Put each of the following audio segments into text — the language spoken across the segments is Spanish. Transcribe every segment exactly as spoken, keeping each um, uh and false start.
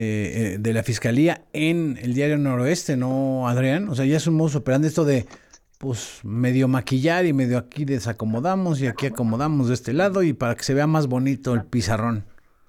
eh, de la Fiscalía en el Diario Noroeste, ¿no, Adrián? O sea, ya es un modus operandi esto de, pues, medio maquillar y medio aquí desacomodamos y aquí acomodamos de este lado y para que se vea más bonito el pizarrón.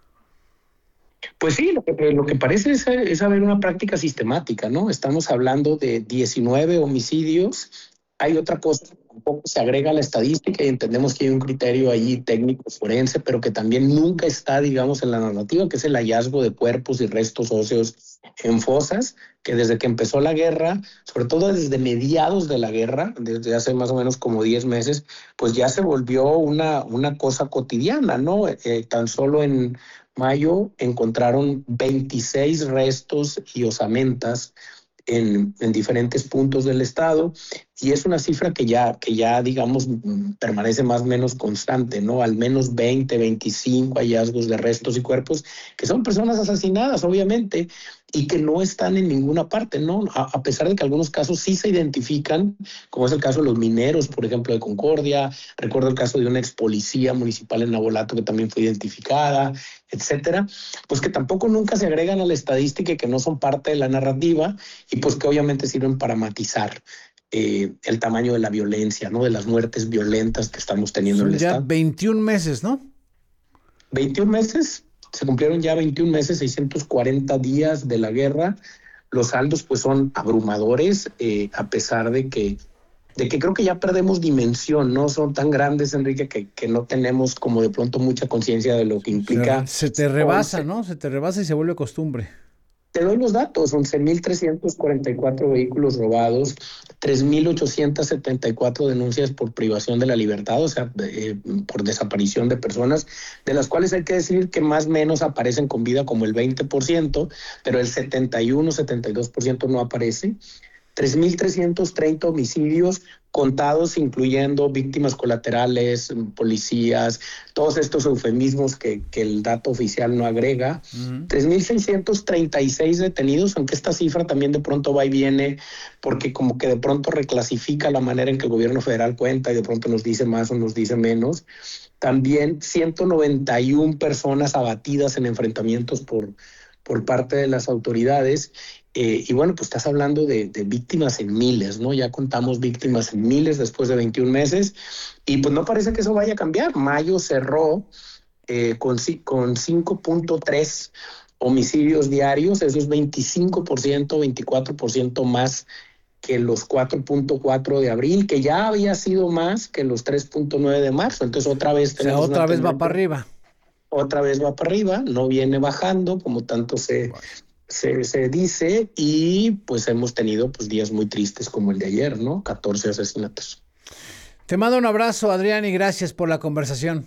Pues sí, lo que, lo que parece es, es haber una práctica sistemática, ¿no? Estamos hablando de diecinueve homicidios. Hay otra cosa que tampoco se agrega a la estadística y entendemos que hay un criterio ahí técnico forense, pero que también nunca está, digamos, en la normativa, que es el hallazgo de cuerpos y restos óseos en fosas, que desde que empezó la guerra, sobre todo desde mediados de la guerra, desde hace más o menos como diez meses, pues ya se volvió una, una cosa cotidiana, ¿no? Eh, tan solo en mayo encontraron veintiséis restos y osamentas en, en diferentes puntos del estado, y es una cifra que ya, que ya digamos, permanece más o menos constante, ¿no? Al menos veinte, veinticinco hallazgos de restos y cuerpos que son personas asesinadas, obviamente, y que no están en ninguna parte, ¿no? A, a pesar de que algunos casos sí se identifican, como es el caso de los mineros, por ejemplo, de Concordia. Recuerdo el caso de una ex policía municipal en Nabolato que también fue identificada, etcétera, pues que tampoco nunca se agregan a la estadística y que no son parte de la narrativa, y pues que obviamente sirven para matizar eh, el tamaño de la violencia, ¿no? De las muertes violentas que estamos teniendo en Son el ya estado. veintiún meses, ¿no? veintiún meses, se cumplieron ya veintiún meses, seiscientos cuarenta días de la guerra. Los saldos pues son abrumadores, eh, a pesar de que de que creo que ya perdemos dimensión, ¿no? Son tan grandes, Enrique, que, que no tenemos como de pronto mucha conciencia de lo que Se, implica. se te rebasa, ¿no? Se te rebasa y se vuelve costumbre. Te doy los datos: once mil trescientos cuarenta y cuatro vehículos robados, tres mil ochocientos setenta y cuatro denuncias por privación de la libertad, o sea, eh, por desaparición de personas, de las cuales hay que decir que más o menos aparecen con vida como el veinte por ciento, pero el setenta y uno, setenta y dos por ciento no aparece. tres mil trescientos treinta homicidios contados, incluyendo víctimas colaterales, policías, todos estos eufemismos que, que el dato oficial no agrega. Uh-huh. tres mil seiscientos treinta y seis detenidos, aunque esta cifra también de pronto va y viene, porque como que de pronto reclasifica la manera en que el gobierno federal cuenta y de pronto nos dice más o nos dice menos. También ciento noventa y una personas abatidas en enfrentamientos por, por parte de las autoridades. Eh, y bueno, pues estás hablando de, de víctimas en miles, ¿no? Ya contamos víctimas en miles después de veintiún meses, y pues no parece que eso vaya a cambiar. Mayo cerró eh, con, con cinco punto tres homicidios diarios, eso es veinticinco por ciento, veinticuatro por ciento más que los cuatro punto cuatro de abril, que ya había sido más que los tres punto nueve de marzo. Entonces otra vez tenemos, o sea, otra una vez va para arriba. Otra vez va para arriba, no viene bajando como tanto se... Bueno. Se, se dice, y pues hemos tenido pues días muy tristes como el de ayer, ¿no? catorce asesinatos. Te mando un abrazo, Adrián, y gracias por la conversación.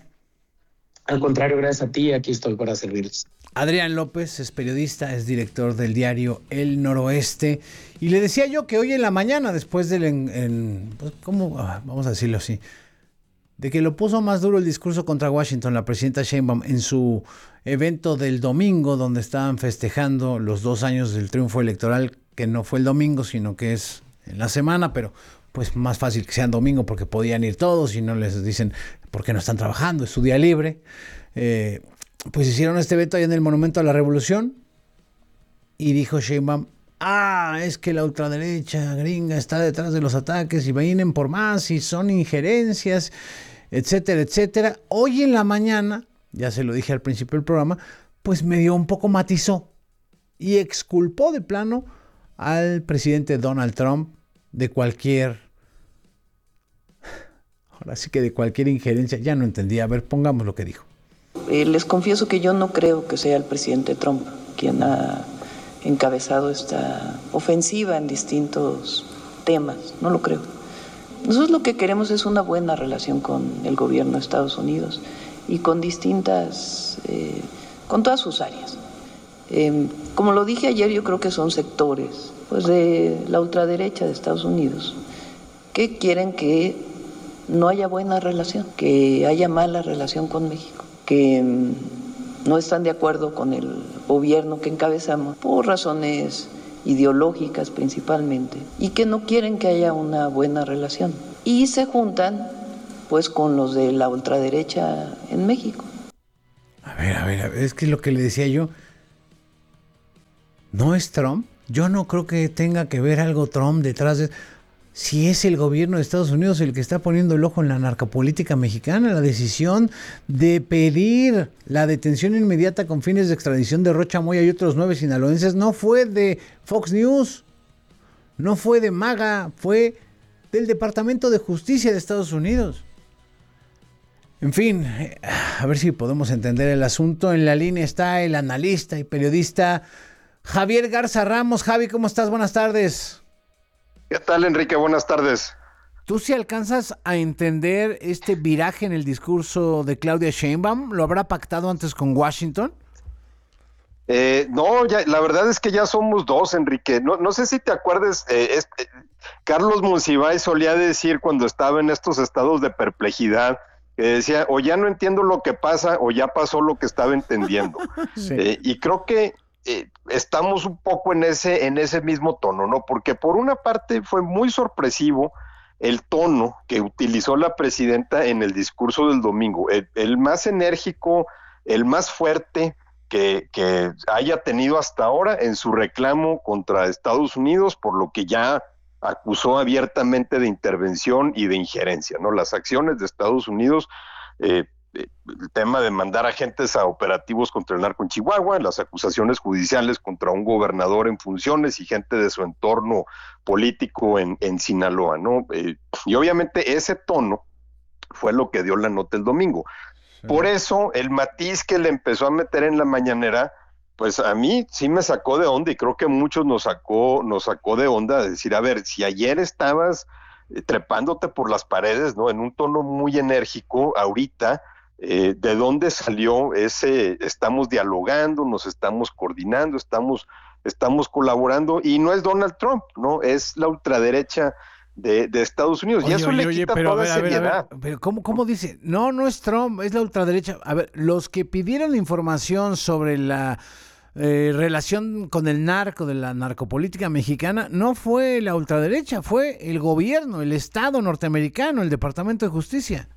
Al contrario, gracias a ti, aquí estoy para servirles. Adrián López es periodista, es director del diario El Noroeste, y le decía yo que hoy en la mañana, después del, en, en, pues, ¿cómo? Vamos a decirlo así, de que lo puso más duro el discurso contra Washington, la presidenta Sheinbaum, en su evento del domingo, donde estaban festejando los dos años del triunfo electoral, que no fue el domingo, sino que es en la semana, pero pues más fácil que sea en domingo porque podían ir todos y no les dicen por qué no están trabajando, es su día libre. Eh, pues hicieron este evento ahí en el Monumento a la Revolución, y dijo Sheinbaum: ah, es que la ultraderecha gringa está detrás de los ataques y vienen por más y son injerencias, etcétera, etcétera. Hoy en la mañana, ya se lo dije al principio del programa, pues medio un poco matizó y exculpó de plano al presidente Donald Trump de cualquier, ahora sí que de cualquier injerencia. Ya no entendí, a ver, pongamos lo que dijo. Eh, les confieso que yo no creo que sea el presidente Trump quien ha encabezado esta ofensiva en distintos temas, no lo creo. Nosotros lo que queremos es una buena relación con el gobierno de Estados Unidos y con distintas, eh, con todas sus áreas. Eh, como lo dije ayer, yo creo que son sectores pues, de la ultraderecha de Estados Unidos que quieren que no haya buena relación, que haya mala relación con México, que no están de acuerdo con el gobierno que encabezamos por razones ideológicas principalmente, y que no quieren que haya una buena relación. Y se juntan pues con los de la ultraderecha en México. A ver, a ver, a ver, es que es lo que le decía yo. ¿No es Trump? Yo no creo que tenga que ver algo Trump detrás de... Si es el gobierno de Estados Unidos el que está poniendo el ojo en la narcopolítica mexicana, la decisión de pedir la detención inmediata con fines de extradición de Rocha Moya y otros nueve sinaloenses no fue de Fox News, no fue de MAGA, fue del Departamento de Justicia de Estados Unidos. En fin, a ver si podemos entender el asunto. En la línea está el analista y periodista Javier Garza Ramos. Javi, ¿cómo estás? Buenas tardes. ¿Qué tal, Enrique? Buenas tardes. ¿Tú sí alcanzas a entender este viraje en el discurso de Claudia Sheinbaum? ¿Lo habrá pactado antes con Washington? Eh, no, ya, la verdad es que ya somos dos, Enrique. No, no sé si te acuerdas, eh, este, Carlos Monsiváis solía decir cuando estaba en estos estados de perplejidad, que decía, o ya no entiendo lo que pasa, o ya pasó lo que estaba entendiendo. Sí. Eh, y creo que Eh, estamos un poco en ese, en ese mismo tono, ¿no? Porque por una parte fue muy sorpresivo el tono que utilizó la presidenta en el discurso del domingo, el, el más enérgico, el más fuerte que, que haya tenido hasta ahora en su reclamo contra Estados Unidos, por lo que ya acusó abiertamente de intervención y de injerencia, ¿no? Las acciones de Estados Unidos, eh, el tema de mandar agentes a operativos contra el narco en Chihuahua, las acusaciones judiciales contra un gobernador en funciones y gente de su entorno político en, en Sinaloa, ¿no? Eh, y obviamente ese tono fue lo que dio la nota el domingo. Sí. Por eso el matiz que le empezó a meter en la mañanera, pues a mí sí me sacó de onda y creo que muchos nos sacó, nos sacó de onda de decir, a ver, si ayer estabas eh, trepándote por las paredes, ¿no? En un tono muy enérgico, ahorita, Eh, ¿de dónde salió ese estamos dialogando, nos estamos coordinando, estamos, estamos colaborando? Y no es Donald Trump, ¿no? Es la ultraderecha de, de Estados Unidos. Oye, y eso oye, le oye, quita pero toda a ver, seriedad. A ver, a ver, pero ¿cómo, ¿cómo dice? No, no es Trump, es la ultraderecha. A ver, los que pidieron información sobre la eh, relación con el narco, de la narcopolítica mexicana, no fue la ultraderecha, fue el gobierno, el Estado norteamericano, el Departamento de Justicia.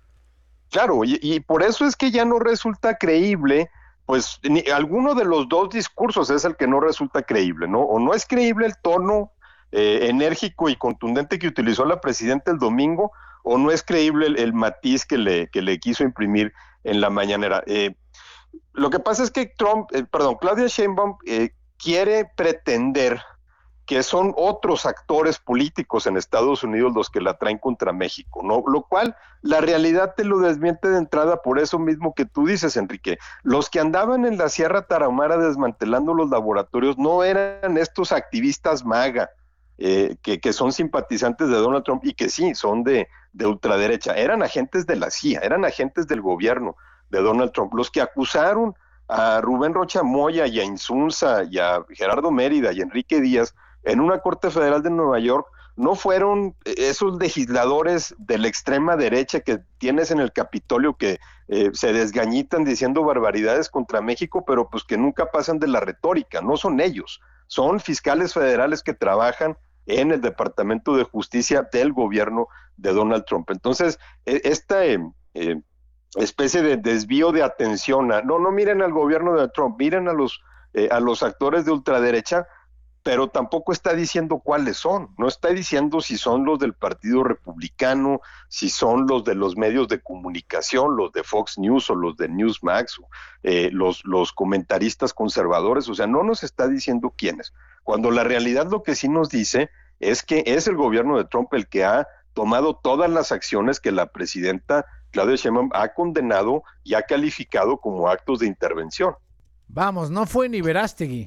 Claro, y, y por eso es que ya no resulta creíble, pues ni, alguno de los dos discursos es el que no resulta creíble, ¿no? O no es creíble el tono eh, enérgico y contundente que utilizó la presidenta el domingo, o no es creíble el, el matiz que le, que le quiso imprimir en la mañanera. Eh, lo que pasa es que Trump, eh, perdón, Claudia Sheinbaum eh, quiere pretender que son otros actores políticos en Estados Unidos los que la traen contra México, ¿no? Lo cual la realidad te lo desmiente de entrada por eso mismo que tú dices, Enrique. Los que andaban en la Sierra Tarahumara desmantelando los laboratorios no eran estos activistas MAGA, eh, que, que son simpatizantes de Donald Trump y que sí, son de, de ultraderecha. Eran agentes de la C I A, eran agentes del gobierno de Donald Trump. Los que acusaron a Rubén Rocha Moya y a Insunza y a Gerardo Mérida y a Enrique Díaz en una corte federal de Nueva York no fueron esos legisladores de la extrema derecha que tienes en el Capitolio que eh, se desgañitan diciendo barbaridades contra México, pero pues que nunca pasan de la retórica. No son ellos, son fiscales federales que trabajan en el Departamento de Justicia del gobierno de Donald Trump. Entonces, esta eh, eh, especie de desvío de atención a, no, no miren al gobierno de Trump, miren a los, eh, a los actores de ultraderecha, pero tampoco está diciendo cuáles son, no está diciendo si son los del Partido Republicano, si son los de los medios de comunicación, los de Fox News o los de Newsmax, o, eh, los, los comentaristas conservadores, o sea, no nos está diciendo quiénes, cuando la realidad lo que sí nos dice es que es el gobierno de Trump el que ha tomado todas las acciones que la presidenta Claudia Sheinbaum ha condenado y ha calificado como actos de intervención. Vamos, no fue ni Verástegui.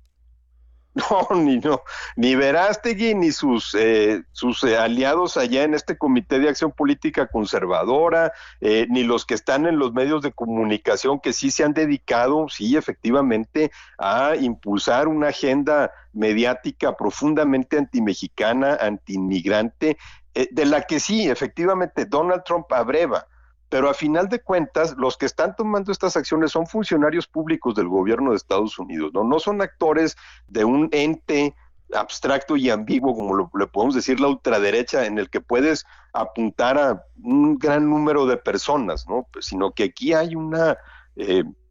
No, ni no, ni Verástegui ni sus eh, sus eh, aliados allá en este Comité de Acción Política Conservadora, eh, ni los que están en los medios de comunicación que sí se han dedicado, sí, efectivamente, a impulsar una agenda mediática profundamente antimexicana, antiinmigrante, eh, de la que sí, efectivamente, Donald Trump abreva. Pero a final de cuentas, los que están tomando estas acciones son funcionarios públicos del gobierno de Estados Unidos, ¿no? No son actores de un ente abstracto y ambiguo, como lo, le podemos decir la ultraderecha, en el que puedes apuntar a un gran número de personas, ¿no? Pues, sino que aquí hay una, eh,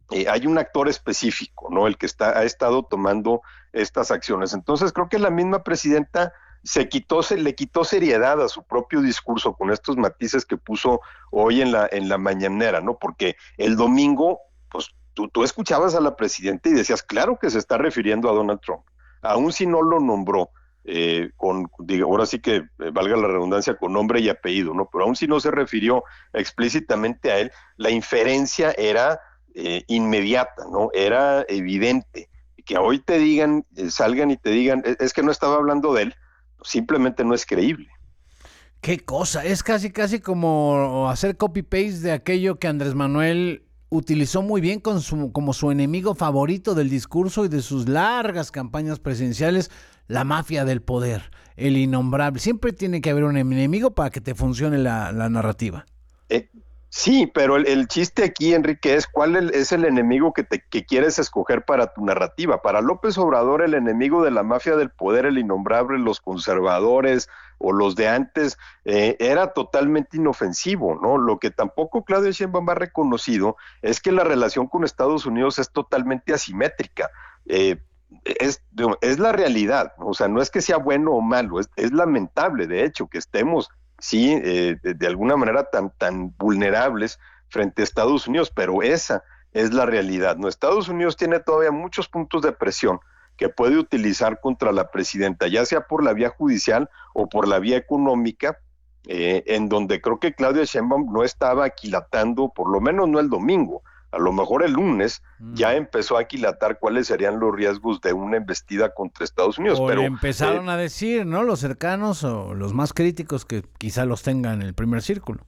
eh, hay un actor específico, ¿no? El que está, ha estado tomando estas acciones. Entonces creo que la misma presidenta se quitó, se le quitó seriedad a su propio discurso con estos matices que puso hoy en la, en la mañanera, ¿no? Porque el domingo, pues tú, tú escuchabas a la presidenta y decías, claro que se está refiriendo a Donald Trump, aun si no lo nombró, eh, con, digo, ahora sí que eh, valga la redundancia, con nombre y apellido, ¿no? Pero aun si no se refirió explícitamente a él, la inferencia era eh, inmediata, ¿no? Era evidente. Que hoy te digan, eh, salgan y te digan, es, es que no estaba hablando de él, simplemente no es creíble. Qué cosa, es casi casi como hacer copy-paste de aquello que Andrés Manuel utilizó muy bien con su, como su enemigo favorito del discurso y de sus largas campañas presidenciales, la mafia del poder, el innombrable. Siempre tiene que haber un enemigo para que te funcione la, la narrativa. Eh, sí, pero el, el chiste aquí, Enrique, es cuál el, es el enemigo que, te, que quieres escoger para tu narrativa. Para López Obrador, el enemigo de la mafia del poder, el innombrable, los conservadores o los de antes, eh, era totalmente inofensivo, ¿no? Lo que tampoco Claudia Sheinbaum ha reconocido es que la relación con Estados Unidos es totalmente asimétrica. Eh, es, es la realidad, ¿no? O sea, no es que sea bueno o malo, es, es lamentable, de hecho, que estemos sí, eh, de, de alguna manera tan, tan vulnerables frente a Estados Unidos, pero esa es la realidad, ¿no? Estados Unidos tiene todavía muchos puntos de presión que puede utilizar contra la presidenta, ya sea por la vía judicial o por la vía económica, eh, en donde creo que Claudia Sheinbaum no estaba aquilatando, por lo menos no el domingo, a lo mejor el lunes mm. ya empezó a aquilatar cuáles serían los riesgos de una embestida contra Estados Unidos. O pero le empezaron eh, a decir, ¿no? Los cercanos o los más críticos que quizá los tengan en el primer círculo.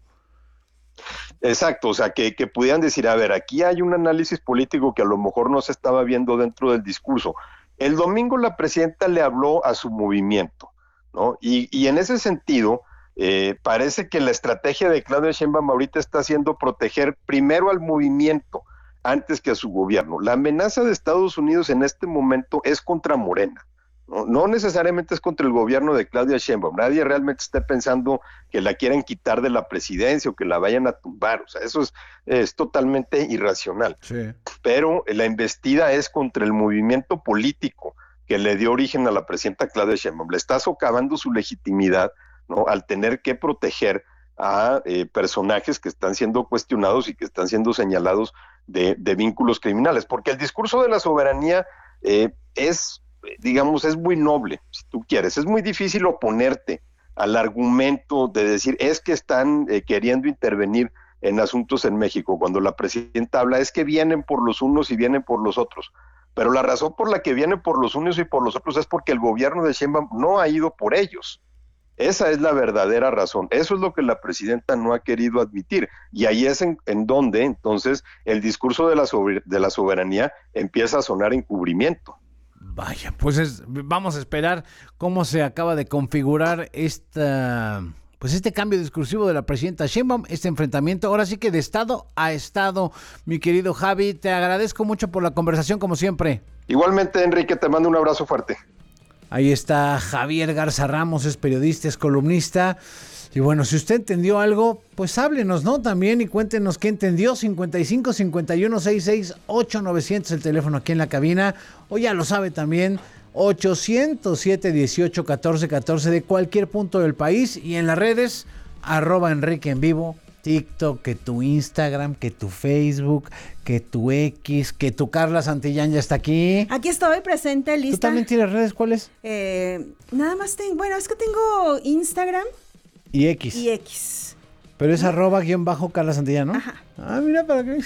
Exacto, o sea, que, que pudieran decir, a ver, aquí hay un análisis político que a lo mejor no se estaba viendo dentro del discurso. El domingo la presidenta le habló a su movimiento, ¿no? Y, y en ese sentido, eh, parece que la estrategia de Claudia Sheinbaum ahorita está siendo proteger primero al movimiento antes que a su gobierno. La amenaza de Estados Unidos en este momento es contra Morena, ¿no? No necesariamente es contra el gobierno de Claudia Sheinbaum. Nadie realmente está pensando que la quieran quitar de la presidencia o que la vayan a tumbar. O sea, eso es, es totalmente irracional. Sí. Pero la embestida es contra el movimiento político que le dio origen a la presidenta Claudia Sheinbaum. Le está socavando su legitimidad, ¿no? Al tener que proteger a eh, personajes que están siendo cuestionados y que están siendo señalados de, de vínculos criminales. Porque el discurso de la soberanía eh, es... digamos, es muy noble, si tú quieres. Es muy difícil oponerte al argumento de decir, es que están eh, queriendo intervenir en asuntos en México. Cuando la presidenta habla, es que vienen por los unos y vienen por los otros. Pero la razón por la que vienen por los unos y por los otros es porque el gobierno de Sheinbaum no ha ido por ellos. Esa es la verdadera razón. Eso es lo que la presidenta no ha querido admitir. Y ahí es en, en donde, entonces, el discurso de la, sober- de la soberanía empieza a sonar encubrimiento. Vaya, pues es, vamos a esperar cómo se acaba de configurar esta, pues este cambio discursivo de la presidenta Sheinbaum, este enfrentamiento, ahora sí que de estado a estado. Mi querido Javi, te agradezco mucho por la conversación como siempre. Igualmente, Enrique, te mando un abrazo fuerte. Ahí está Javier Garza Ramos, es periodista, es columnista. Y bueno, si usted entendió algo, pues háblenos, ¿no? También y cuéntenos qué entendió. cincuenta y cinco, cincuenta y uno, sesenta y seis, ocho novecientos el teléfono aquí en la cabina. O ya lo sabe también, ochocientos siete, dieciocho, catorce, catorce de cualquier punto del país. Y en las redes, arroba Enrique en vivo, TikTok, que tu Instagram, que tu Facebook, que tu X, que tu Carla Santillán ya está aquí. Aquí estoy presente, lista. ¿Tú también tienes redes? ¿Cuáles? Eh, nada más tengo, bueno, es que tengo Instagram. Y X. Y X. Pero es ¿no? arroba guión bajo Carla Santillán, ¿no? Ajá. Ah, mira, para qué.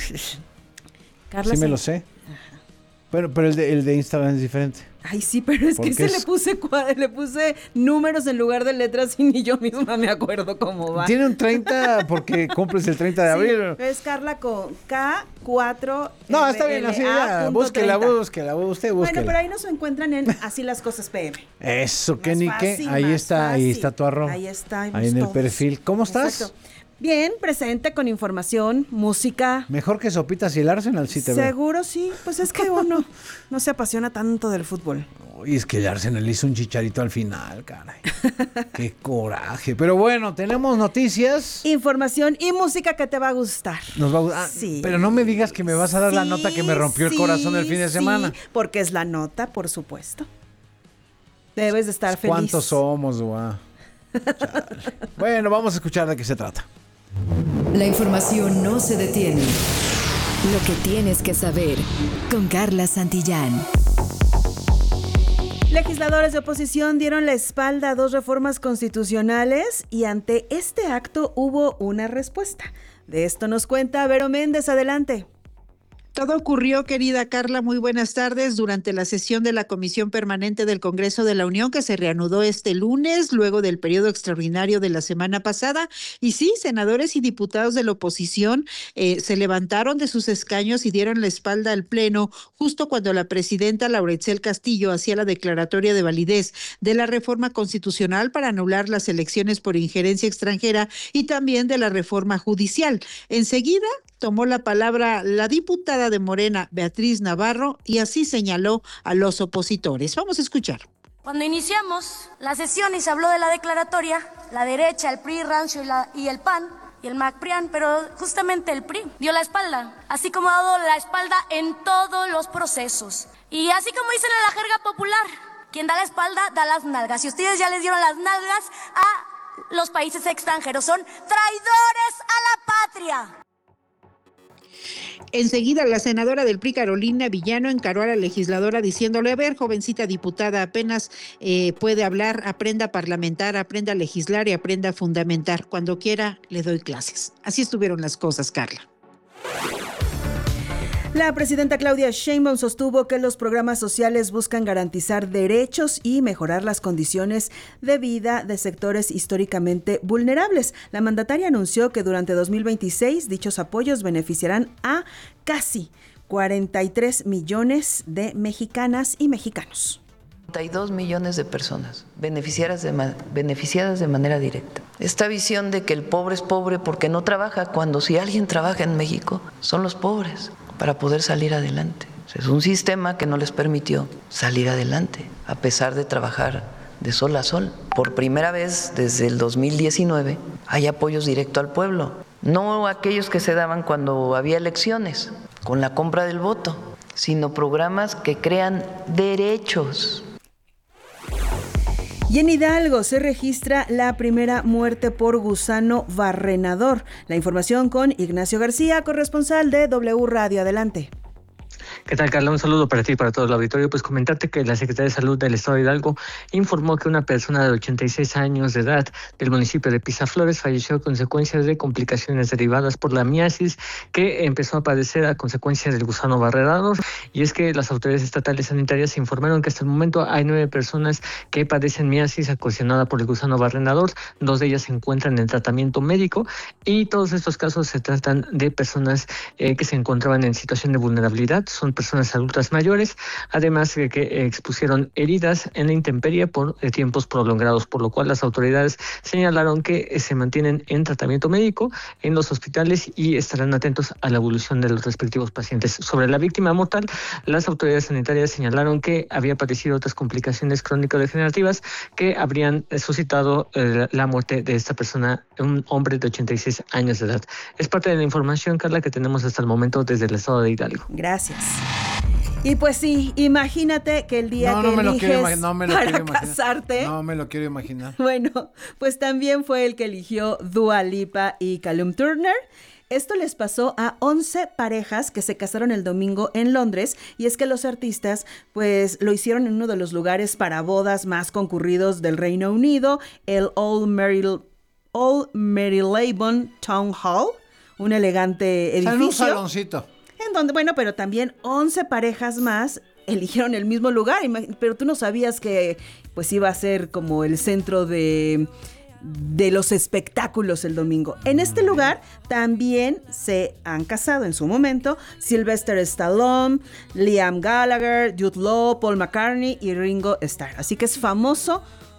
Carla sí me lo sé. Ajá. Pero, pero el de, el de Instagram es diferente. Ay, sí, pero es que se es... le puse le puse números en lugar de letras y ni yo misma me acuerdo cómo va. Tiene un treinta porque cumples el treinta de abril. Sí, es Carla con K cuatro. No, está bien, así ya. Búsquela, búsquela, usted búsquela. Bueno, pero ahí nos encuentran en Así las Cosas P M. Eso, qué ni qué. Ahí está, fácil. Ahí está tu arroba. Ahí está. Ahí en todos. El perfil. ¿Cómo estás? Exacto. Bien, presente con información, música. Mejor que Sopitas y el Arsenal, sí te veo. Seguro sí, pues es que uno no se apasiona tanto del fútbol. Y es que el Arsenal hizo un chicharito al final, caray. Qué coraje. Pero bueno, tenemos noticias. Información y música que te va a gustar. Nos va a gustar. Ah, sí. Pero no me digas que me vas a dar sí, la nota que me rompió sí, el corazón el fin de semana. Sí, porque es la nota, por supuesto. Debes de estar feliz. ¿Cuántos somos, guau? Bueno, vamos a escuchar de qué se trata. La información no se detiene. Lo que tienes que saber con Carla Santillán. Legisladores de oposición dieron la espalda a dos reformas constitucionales y ante este acto hubo una respuesta. De esto nos cuenta Vero Méndez. Adelante. Todo ocurrió, querida Carla, muy buenas tardes, durante la sesión de la Comisión Permanente del Congreso de la Unión que se reanudó este lunes, luego del periodo extraordinario de la semana pasada. Y sí, senadores y diputados de la oposición eh, se levantaron de sus escaños y dieron la espalda al Pleno justo cuando la presidenta Laura Itzel Castillo hacía la declaratoria de validez de la reforma constitucional para anular las elecciones por injerencia extranjera y también de la reforma judicial. Enseguida tomó la palabra la diputada de Morena, Beatriz Navarro, y así señaló a los opositores. Vamos a escuchar. Cuando iniciamos la sesión y se habló de la declaratoria, la derecha, el P R I, Rancho y, la, y el P A N y el MACPRIAN, pero justamente el P R I dio la espalda, así como ha dado la espalda en todos los procesos. Y así como dicen en la jerga popular, quien da la espalda da las nalgas. Y ustedes ya les dieron las nalgas a los países extranjeros. Son traidores a la patria. Enseguida, la senadora del P R I, Carolina Villano, encaró a la legisladora diciéndole: a ver, jovencita diputada, apenas eh, puede hablar, aprenda a parlamentar, aprenda a legislar y aprenda a fundamentar. Cuando quiera, le doy clases. Así estuvieron las cosas, Carla. La presidenta Claudia Sheinbaum sostuvo que los programas sociales buscan garantizar derechos y mejorar las condiciones de vida de sectores históricamente vulnerables. La mandataria anunció que durante dos mil veintiséis dichos apoyos beneficiarán a casi cuarenta y tres millones de mexicanas y mexicanos. cuarenta y dos millones de personas beneficiadas de, ma- beneficiadas de manera directa. Esta visión de que el pobre es pobre porque no trabaja, cuando si alguien trabaja en México, son los pobres, para poder salir adelante. Es un sistema que no les permitió salir adelante, a pesar de trabajar de sol a sol. Por primera vez desde el dos mil diecinueve hay apoyos directos al pueblo, no aquellos que se daban cuando había elecciones, con la compra del voto, sino programas que crean derechos. Y en Hidalgo se registra la primera muerte por gusano barrenador. La información con Ignacio García, corresponsal de W Radio. Adelante. ¿Qué tal, Carla? Un saludo para ti y para todo el auditorio. Pues comentarte que la Secretaría de Salud del Estado de Hidalgo informó que una persona de ochenta y seis años de edad del municipio de Pisaflores falleció a consecuencias de complicaciones derivadas por la miasis que empezó a padecer a consecuencias del gusano barrenador. Y es que las autoridades estatales sanitarias informaron que hasta el momento hay nueve personas que padecen miasis ocasionada por el gusano barrenador. Dos de ellas se encuentran en tratamiento médico y todos estos casos se tratan de personas eh, que se encontraban en situación de vulnerabilidad. Son personas adultas mayores, además de que expusieron heridas en la intemperie por tiempos prolongados, por lo cual las autoridades señalaron que se mantienen en tratamiento médico en los hospitales y estarán atentos a la evolución de los respectivos pacientes. Sobre la víctima mortal, las autoridades sanitarias señalaron que había padecido otras complicaciones crónico-degenerativas que habrían suscitado eh, la muerte de esta persona, un hombre de ochenta y seis años de edad. Es parte de la información, Carla, que tenemos hasta el momento desde el estado de Hidalgo. Gracias. Y pues sí, imagínate que el día no, que no me eliges lo quiero, no me lo para quiero casarte... No me lo quiero imaginar. Bueno, pues también fue el que eligió Dua Lipa y Callum Turner. Esto les pasó a once parejas que se casaron el domingo en Londres, y es que los artistas pues lo hicieron en uno de los lugares para bodas más concurridos del Reino Unido, el Old Mary, Old Marylebone Town Hall, un elegante edificio. En un saloncito. En donde, bueno, pero también once parejas más eligieron el mismo lugar, pero tú no sabías que pues iba a ser como el centro de, de los espectáculos el domingo. En este lugar también se han casado en su momento Sylvester Stallone, Liam Gallagher, Jude Law, Paul McCartney y Ringo Starr. Así que es famoso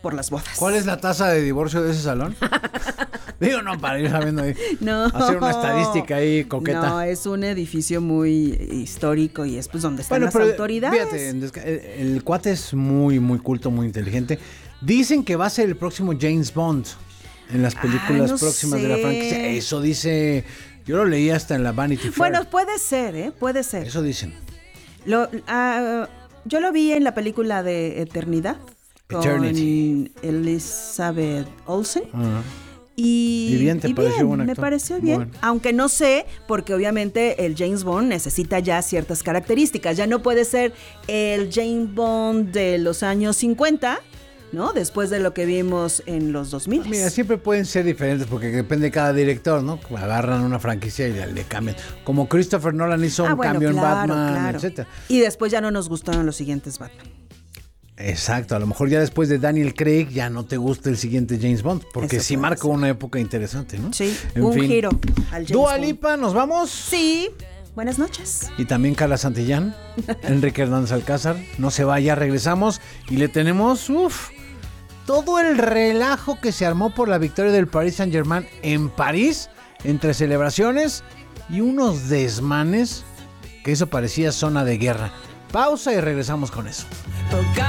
por las bodas. ¿Cuál es la tasa de divorcio de ese salón? Digo, no, para ir sabiendo ahí. No. Hacer una estadística ahí coqueta. No, es un edificio muy histórico y es pues donde están bueno, las pero, autoridades. Fíjate, el, el cuate es muy, muy culto, muy inteligente. Dicen que va a ser el próximo James Bond en las películas ah, no próximas sé. de la franquicia. Eso dice, yo lo leí hasta en la Vanity Fair. Bueno, puede ser, ¿eh? Puede ser. Eso dicen. Lo, uh, yo lo vi en la película de Eternidad Eternity. con Elizabeth Olsen. Uh-huh. Y, y bien, ¿te y pareció bien, buen actor? Me pareció bien, Bueno. aunque no sé, porque obviamente el James Bond necesita ya ciertas características. Ya no puede ser el James Bond de los años cincuenta, ¿no? Después de lo que vimos en los dos mil. Mira, siempre pueden ser diferentes porque depende de cada director, ¿no? Agarran una franquicia y le cambian. Como Christopher Nolan hizo ah, un bueno, cambio claro, en Batman, claro. etcétera. Y después ya no nos gustaron los siguientes Batman. Exacto, a lo mejor ya después de Daniel Craig ya no te gusta el siguiente James Bond, porque Eso sí puede marcó ser. una época interesante, ¿no? Sí, En un fin. giro al James Dua Bond. Lipa, ¿nos vamos? Sí, buenas noches. Y también Carla Santillán, Enrique Hernández Alcázar. No se vaya, regresamos y le tenemos, uff, todo el relajo que se armó por la victoria del Paris Saint-Germain en París, entre celebraciones y unos desmanes que eso parecía zona de guerra. Pausa y regresamos con eso.